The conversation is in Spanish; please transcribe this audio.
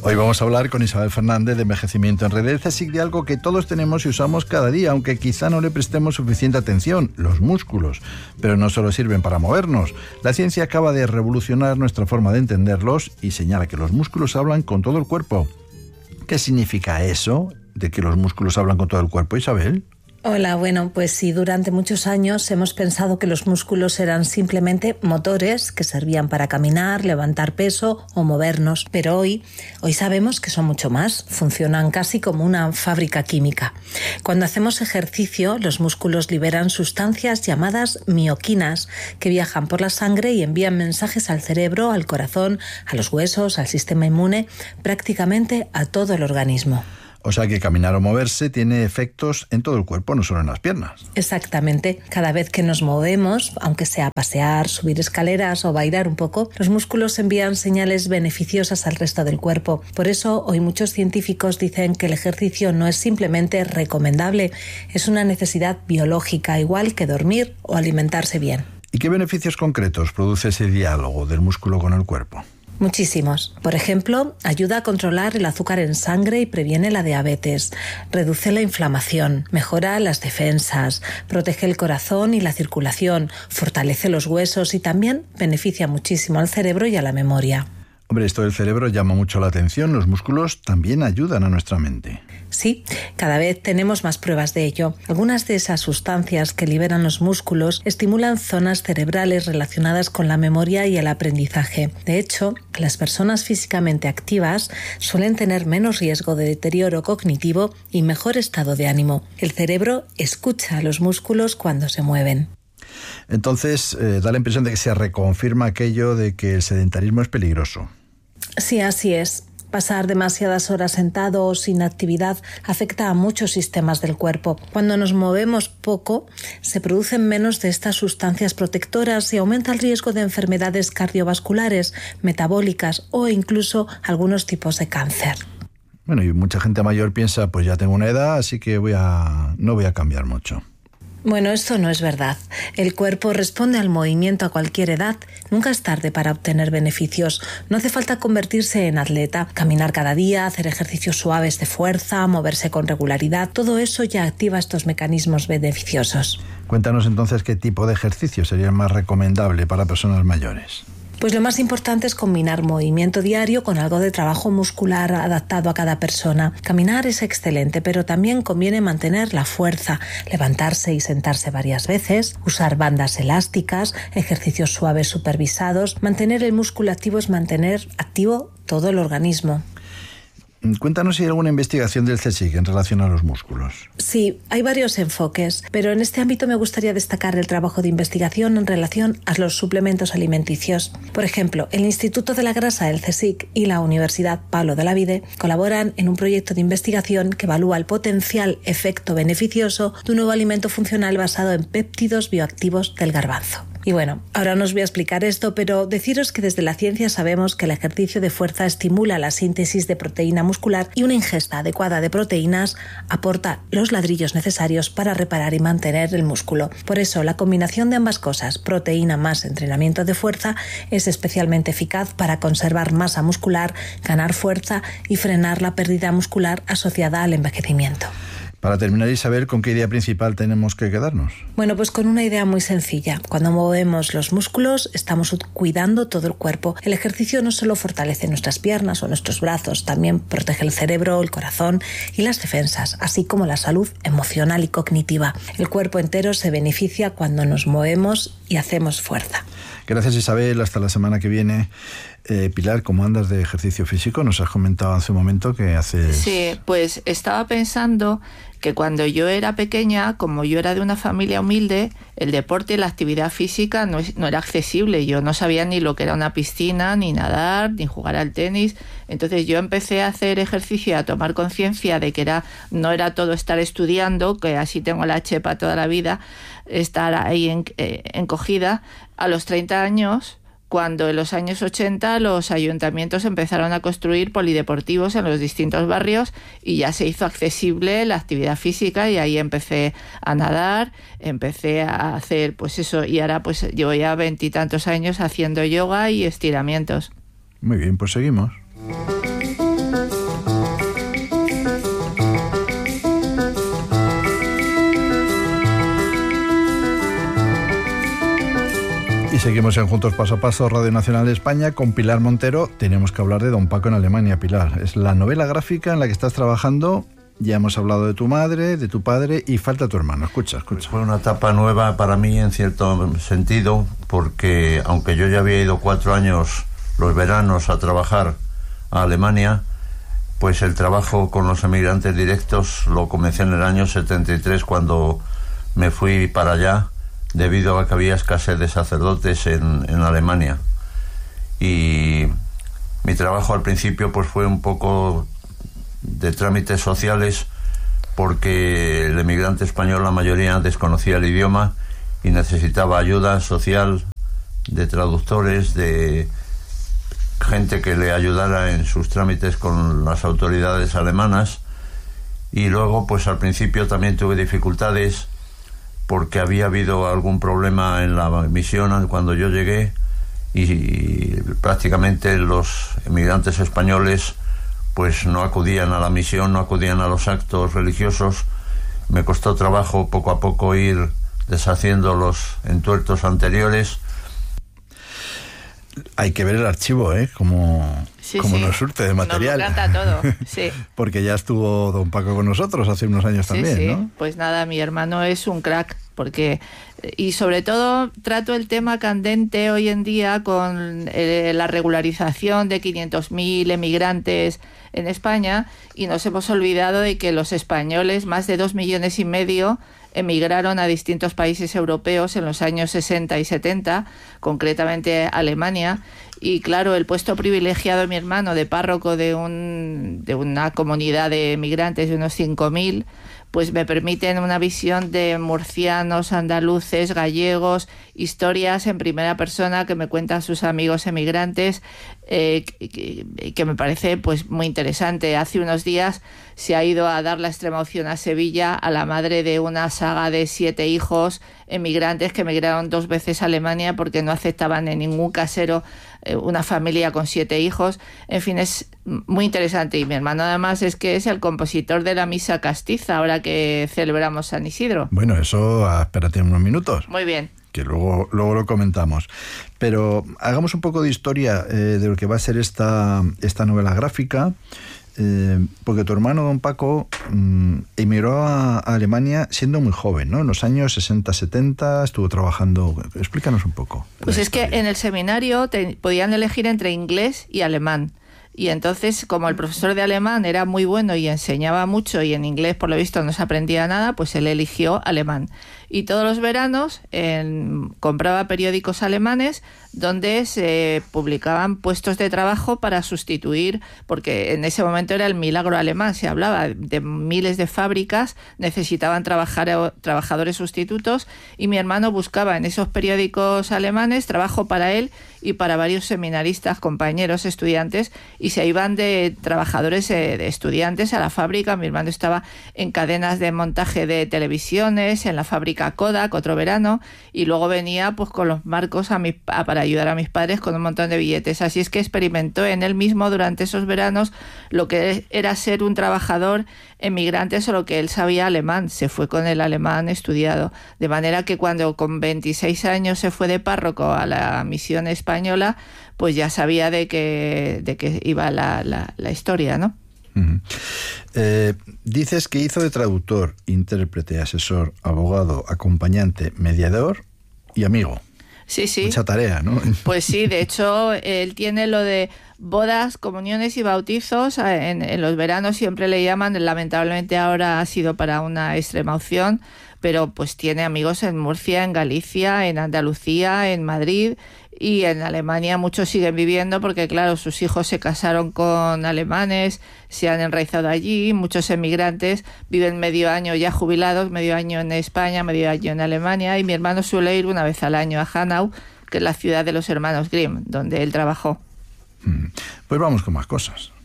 Hoy vamos a hablar con Isabel Fernández de envejecimiento en red del CSIC, de algo que todos tenemos y usamos cada día, aunque quizá no le prestemos suficiente atención: los músculos. Pero no solo sirven para movernos. La ciencia acaba de revolucionar nuestra forma de entenderlos y señala que los músculos hablan con todo el cuerpo. ¿Qué significa eso de que los músculos hablan con todo el cuerpo, Isabel? Hola, bueno, pues sí, durante muchos años hemos pensado que los músculos eran simplemente motores que servían para caminar, levantar peso o movernos, pero hoy sabemos que son mucho más, funcionan casi como una fábrica química. Cuando hacemos ejercicio, los músculos liberan sustancias llamadas mioquinas que viajan por la sangre y envían mensajes al cerebro, al corazón, a los huesos, al sistema inmune, prácticamente a todo el organismo. O sea que caminar o moverse tiene efectos en todo el cuerpo, no solo en las piernas. Exactamente. Cada vez que nos movemos, aunque sea pasear, subir escaleras o bailar un poco, los músculos envían señales beneficiosas al resto del cuerpo. Por eso, hoy muchos científicos dicen que el ejercicio no es simplemente recomendable, es una necesidad biológica, igual que dormir o alimentarse bien. ¿Y qué beneficios concretos produce ese diálogo del músculo con el cuerpo? Muchísimos. Por ejemplo, ayuda a controlar el azúcar en sangre y previene la diabetes, reduce la inflamación, mejora las defensas, protege el corazón y la circulación, fortalece los huesos y también beneficia muchísimo al cerebro y a la memoria. Hombre, esto del cerebro llama mucho la atención. Los músculos también ayudan a nuestra mente. Sí, cada vez tenemos más pruebas de ello. Algunas de esas sustancias que liberan los músculos estimulan zonas cerebrales relacionadas con la memoria y el aprendizaje. De hecho, las personas físicamente activas suelen tener menos riesgo de deterioro cognitivo y mejor estado de ánimo. El cerebro escucha a los músculos cuando se mueven. Entonces, da la impresión de que se reconfirma aquello de que el sedentarismo es peligroso. Sí, así es. Pasar demasiadas horas sentado o sin actividad afecta a muchos sistemas del cuerpo. Cuando nos movemos poco, se producen menos de estas sustancias protectoras y aumenta el riesgo de enfermedades cardiovasculares, metabólicas o incluso algunos tipos de cáncer. Bueno, y mucha gente mayor piensa, pues ya tengo una edad, así que no voy a cambiar mucho. Bueno, esto no es verdad. El cuerpo responde al movimiento a cualquier edad. Nunca es tarde para obtener beneficios. No hace falta convertirse en atleta. Caminar cada día, hacer ejercicios suaves de fuerza, moverse con regularidad, todo eso ya activa estos mecanismos beneficiosos. Cuéntanos entonces qué tipo de ejercicio sería el más recomendable para personas mayores. Pues lo más importante es combinar movimiento diario con algo de trabajo muscular adaptado a cada persona. Caminar es excelente, pero también conviene mantener la fuerza, levantarse y sentarse varias veces, usar bandas elásticas, ejercicios suaves supervisados. Mantener el músculo activo es mantener activo todo el organismo. Cuéntanos si hay alguna investigación del CSIC en relación a los músculos. Sí, hay varios enfoques, pero en este ámbito me gustaría destacar el trabajo de investigación en relación a los suplementos alimenticios. Por ejemplo, el Instituto de la Grasa del CSIC y la Universidad Pablo de la Vide colaboran en un proyecto de investigación que evalúa el potencial efecto beneficioso de un nuevo alimento funcional basado en péptidos bioactivos del garbanzo. Y bueno, ahora no os voy a explicar esto, pero deciros que desde la ciencia sabemos que el ejercicio de fuerza estimula la síntesis de proteína muscular y una ingesta adecuada de proteínas aporta los ladrillos necesarios para reparar y mantener el músculo. Por eso, la combinación de ambas cosas, proteína más entrenamiento de fuerza, es especialmente eficaz para conservar masa muscular, ganar fuerza y frenar la pérdida muscular asociada al envejecimiento. Para terminar, Isabel, ¿con qué idea principal tenemos que quedarnos? Bueno, pues con una idea muy sencilla. Cuando movemos los músculos, estamos cuidando todo el cuerpo. El ejercicio no solo fortalece nuestras piernas o nuestros brazos, también protege el cerebro, el corazón y las defensas, así como la salud emocional y cognitiva. El cuerpo entero se beneficia cuando nos movemos y hacemos fuerza. Gracias, Isabel. Hasta la semana que viene. Pilar, ¿cómo andas de ejercicio físico? Nos has comentado hace un momento que haces... Sí, pues estaba pensando que cuando yo era pequeña, como yo era de una familia humilde, el deporte y la actividad física no era accesible. Yo no sabía ni lo que era una piscina, ni nadar, ni jugar al tenis. Entonces yo empecé a hacer ejercicio y a tomar conciencia de que no era todo estar estudiando, que así tengo la chepa toda la vida, estar ahí encogida. A los 30 años... cuando en los años 80 los ayuntamientos empezaron a construir polideportivos en los distintos barrios y ya se hizo accesible la actividad física y ahí empecé a nadar, empecé a hacer pues eso y ahora pues llevo ya 20 y tantos años haciendo yoga y estiramientos. Muy bien, pues seguimos. seguimos en Juntos Paso a Paso, Radio Nacional de España, con Pilar Montero. Tenemos que hablar de Don Paco en Alemania, Pilar. Es la novela gráfica en la que estás trabajando. Ya hemos hablado de tu madre, de tu padre y falta tu hermano. Escucha. Pues fue una etapa nueva para mí en cierto sentido, porque aunque yo ya había ido 4 años los veranos a trabajar a Alemania, pues el trabajo con los emigrantes directos lo comencé en el año 73, cuando me fui para allá, debido a que había escasez de sacerdotes en Alemania. Y mi trabajo al principio pues fue un poco de trámites sociales, porque el emigrante español, la mayoría, desconocía el idioma y necesitaba ayuda social, de traductores, de gente que le ayudara en sus trámites con las autoridades alemanas. Y luego pues al principio también tuve dificultades, porque había habido algún problema en la misión cuando yo llegué, y prácticamente los emigrantes españoles pues no acudían a la misión, no acudían a los actos religiosos. Me costó trabajo poco a poco ir deshaciendo los entuertos anteriores. Hay que ver el archivo, como nos surte de material. Nos encanta todo, sí. Porque ya estuvo Don Paco con nosotros hace unos años también, ¿no? Pues nada, mi hermano es un crack, porque y sobre todo trato el tema candente hoy en día con la regularización de 500.000 emigrantes en España, y nos hemos olvidado de que los españoles, más de 2,5 millones, emigraron a distintos países europeos en los años 60 y 70, concretamente Alemania. Y claro, el puesto privilegiado de mi hermano de párroco de una comunidad de emigrantes de unos 5.000, pues me permiten una visión de murcianos, andaluces, gallegos, historias en primera persona que me cuentan sus amigos emigrantes, que me parece pues muy interesante. Hace unos días se ha ido a dar la extrema unción a Sevilla a la madre de una saga de 7 hijos emigrantes que emigraron 2 veces a Alemania porque no aceptaban en ningún casero una familia con 7 hijos. En fin, es muy interesante. Y mi hermano además es que es el compositor de la misa castiza, ahora que celebramos San Isidro. Bueno, eso, espérate unos minutos. Muy bien. Que luego lo comentamos. Pero hagamos un poco de historia de lo que va a ser esta novela gráfica, porque tu hermano, Don Paco, emigró a Alemania siendo muy joven, ¿no? En los años 60-70 estuvo trabajando. Explícanos un poco. Pues es que en el seminario podían elegir entre inglés y alemán. Y entonces, como el profesor de alemán era muy bueno y enseñaba mucho, y en inglés por lo visto no se aprendía nada, pues él eligió alemán. Y todos los veranos compraba periódicos alemanes donde se publicaban puestos de trabajo para sustituir, porque en ese momento era el milagro alemán, se hablaba de miles de fábricas, necesitaban trabajadores sustitutos, y mi hermano buscaba en esos periódicos alemanes trabajo para él y para varios seminaristas, compañeros, estudiantes, y se iban de trabajadores, de estudiantes a la fábrica. Mi hermano estaba en cadenas de montaje de televisiones, en la fábrica Kodak, otro verano, y luego venía pues con los marcos para ayudar a mis padres con un montón de billetes. Así es que experimentó en él mismo durante esos veranos lo que era ser un trabajador emigrante, solo que él sabía alemán, se fue con el alemán estudiado. De manera que cuando con 26 años se fue de párroco a la misión española, pues ya sabía de qué iba la historia, ¿no? Uh-huh. Dices que hizo de traductor, intérprete, asesor, abogado, acompañante, mediador y amigo. Sí. Mucha tarea, ¿no? Pues sí, de hecho, él tiene lo de bodas, comuniones y bautizos. En los veranos siempre le llaman, lamentablemente ahora ha sido para una extrema unción, pero pues tiene amigos en Murcia, en Galicia, en Andalucía, en Madrid, y en Alemania muchos siguen viviendo porque, claro, sus hijos se casaron con alemanes, se han enraizado allí. Muchos emigrantes viven medio año ya jubilados, medio año en España, medio año en Alemania, y mi hermano suele ir una vez al año a Hanau, que es la ciudad de los hermanos Grimm, donde él trabajó. Pues vamos con más cosas.